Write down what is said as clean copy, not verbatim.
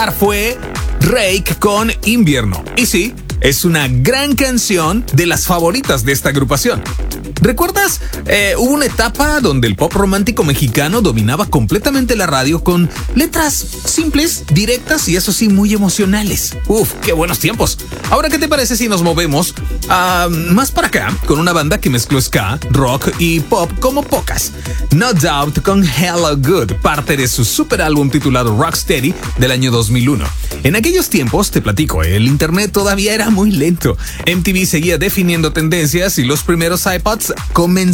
lugar fue Rake con Invierno. Y sí, es una gran canción de las favoritas de esta agrupación. ¿Recuerdas? Hubo una etapa donde el pop romántico mexicano dominaba completamente la radio con letras simples, directas y eso sí, muy emocionales. Uf, qué buenos tiempos. Ahora, ¿qué te parece si nos movemos más para acá con una banda que mezcló ska, rock y pop como pocas? No Doubt con Hello Good, parte de su super álbum titulado Rocksteady del año 2001. En aquellos tiempos, te platico, el internet todavía era muy lento. MTV seguía definiendo tendencias y los primeros iPods comenzaron